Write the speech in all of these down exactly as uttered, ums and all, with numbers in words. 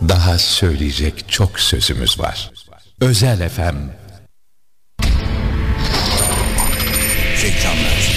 Daha söyleyecek çok sözümüz var. Özel F M. Reklamlar.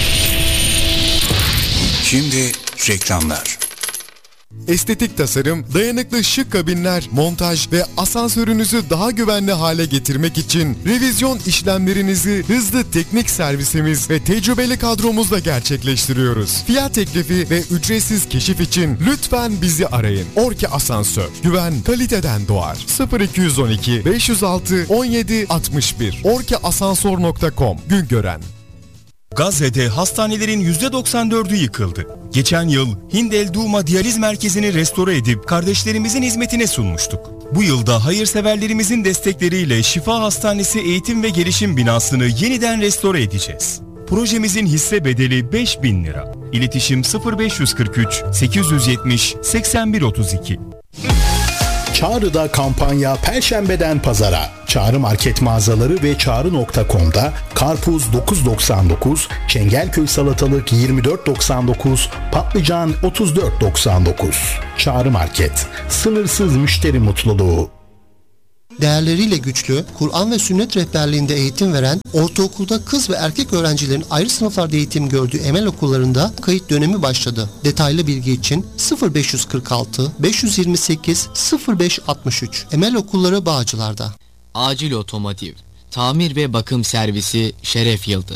Şimdi reklamlar. Estetik tasarım, dayanıklı şık kabinler, montaj ve asansörünüzü daha güvenli hale getirmek için revizyon işlemlerinizi hızlı teknik servisimiz ve tecrübeli kadromuzla gerçekleştiriyoruz. Fiyat teklifi ve ücretsiz keşif için lütfen bizi arayın. Orki Asansör. Güven kaliteden doğar. sıfır iki yüz on iki beş yüz altı on yedi altmış bir orki asansör nokta com Güngören. Gazze'de hastanelerin yüzde doksan dördü yıkıldı. Geçen yıl Hindel Duma Diyaliz Merkezi'ni restore edip kardeşlerimizin hizmetine sunmuştuk. Bu yılda hayırseverlerimizin destekleriyle Şifa Hastanesi Eğitim ve Gelişim binasını yeniden restore edeceğiz. Projemizin hisse bedeli beş bin lira. İletişim sıfır beş kırk üç sekiz yüz yetmiş seksen bir otuz iki. Çağrı'da kampanya Perşembeden Pazara. Çağrı Market mağazaları ve çağrı nokta com'da karpuz dokuz doksan dokuz, Çengelköy salatalık yirmi dört doksan dokuz, patlıcan otuz dört doksan dokuz. Çağrı Market, sınırsız müşteri mutluluğu. Değerleriyle güçlü, Kur'an ve sünnet rehberliğinde eğitim veren, ortaokulda kız ve erkek öğrencilerin ayrı sınıflarda eğitim gördüğü Emel okullarında kayıt dönemi başladı. Detaylı bilgi için sıfır beş kırk altı beş yüz yirmi sekiz sıfır beş altmış üç. Emel Okulları Bağcılar'da. Acil Otomotiv, tamir ve bakım servisi Şeref Yıldız.